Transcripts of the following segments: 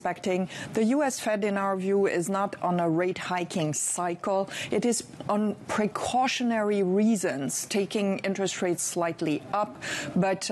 expecting. The U.S. Fed, in our view, is not on a rate hiking cycle. It is on precautionary reasons, taking interest rates slightly up. But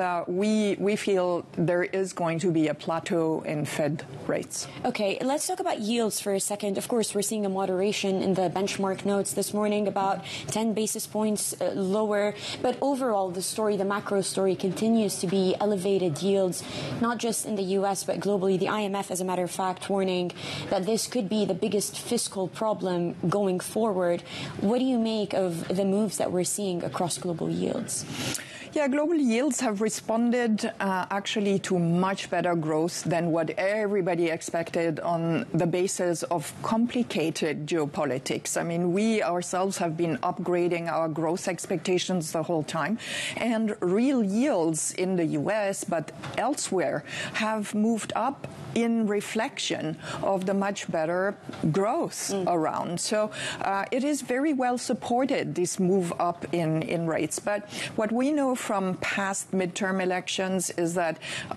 we feel there is going to be a plateau in Fed rates. Okay, let's talk about yields for a second. Of course, we're seeing a moderation in the benchmark notes this morning, about 10 basis points lower. But overall, the macro story continues to be elevated yields, not just in the U.S., but globally. The IMF, as a matter of fact, warning that this could be the biggest fiscal problem going forward. What do you make of the moves that we're seeing across global yields? Yeah, global yields have responded actually to much better growth than what everybody expected on the basis of complicated geopolitics. I mean, we ourselves have been upgrading our growth expectations the whole time, and real yields in the U.S., but elsewhere, have moved up in reflection of the much better growth around. So it is very well supported, this move up in rates. But what we know from past midterm elections is that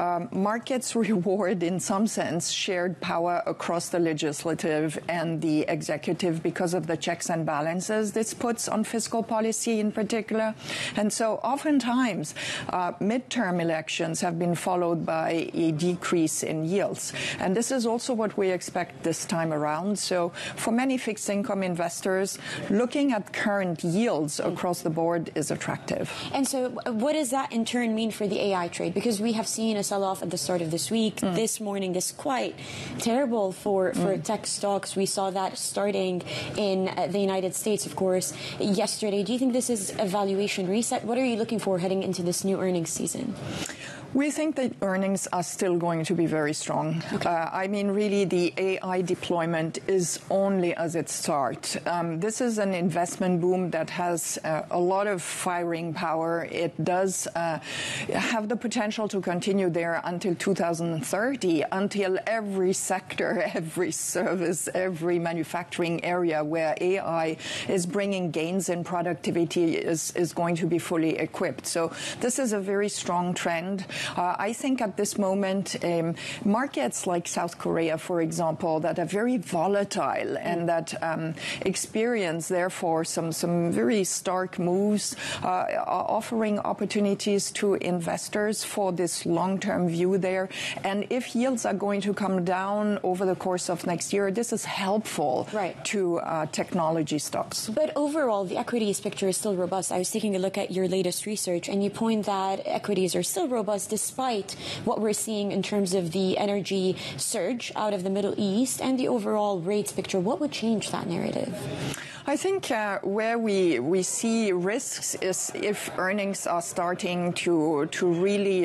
markets reward, in some sense, shared power across the legislative and the executive because of the checks and balances this puts on fiscal policy in particular. And so oftentimes, midterm elections have been followed by a decrease in yields. And this is also what we expect this time around. So for many fixed income investors, looking at current yields across the board is attractive. And so what does that in turn mean for the AI trade? Because we have seen a sell-off at the start of this week. This morning is quite terrible for tech stocks. We saw that starting in the United States, of course, yesterday. Do you think this is a valuation reset? What are you looking for heading into this new earnings season? We think that earnings are still going to be very strong. Okay. I mean, really, the AI deployment is only as it starts. This is an investment boom that has a lot of firing power. It does have the potential to continue there until 2030, until every sector, every service, every manufacturing area where AI is bringing gains in productivity is going to be fully equipped. So this is a very strong trend. I think at this moment, markets like South Korea, for example, that are very volatile and that experience, therefore, some very stark moves, are offering opportunities to investors for this long-term view there. And if yields are going to come down over the course of next year, this is helpful to technology stocks. But overall, the equities picture is still robust. I was taking a look at your latest research, and you point that equities are still robust despite what we're seeing in terms of the energy surge out of the Middle East and the overall rates picture. What would change that narrative? I think where we see risks is if earnings are starting to really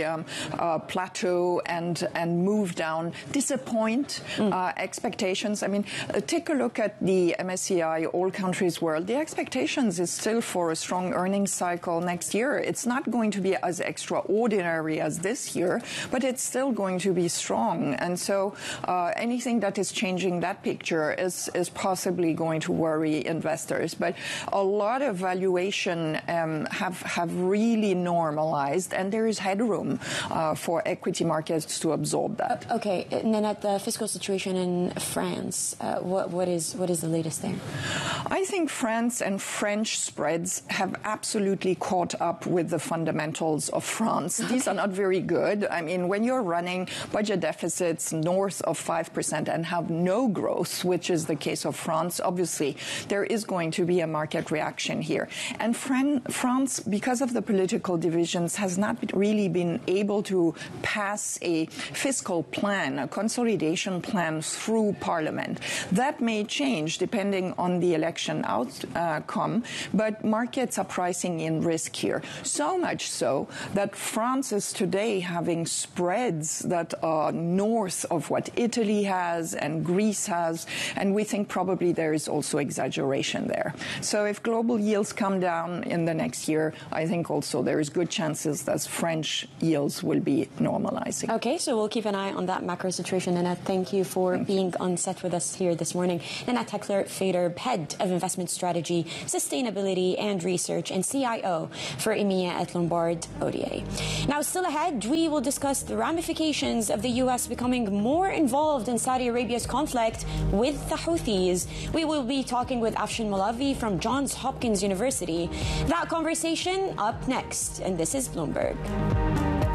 plateau and move down, disappoint expectations. I mean, take a look at the MSCI All Countries World. The expectations is still for a strong earnings cycle next year. It's not going to be as extraordinary as this year, but it's still going to be strong. And so anything that is changing that picture is possibly going to worry investors. But a lot of valuation have really normalized, and there is headroom for equity markets to absorb that. Okay, and then at the fiscal situation in France, what is the latest there? I think France and French spreads have absolutely caught up with the fundamentals of France. Okay. These are not very good. I mean, when you're running budget deficits north of 5% and have no growth, which is the case of France, obviously there is going to be a market reaction here. And France, because of the political divisions, has not really been able to pass a fiscal plan, a consolidation plan through Parliament. That may change depending on the election outcome, but markets are pricing in risk here. So much so that France is today having spreads that are north of what Italy has and Greece has, and we think probably there is also exaggeration situation there. So if global yields come down in the next year, I think also there is good chances that French yields will be normalizing. Okay, so we'll keep an eye on that macro situation. Nanette, thank you for being on set with us here this morning. Nanette Heckler-Feder, Head of Investment Strategy, Sustainability and Research, and CIO for EMEA at Lombard Odier. Now, still ahead, we will discuss the ramifications of the U.S. becoming more involved in Saudi Arabia's conflict with the Houthis. We will be talking with Afshin Malavi from Johns Hopkins University. That conversation up next, and this is Bloomberg.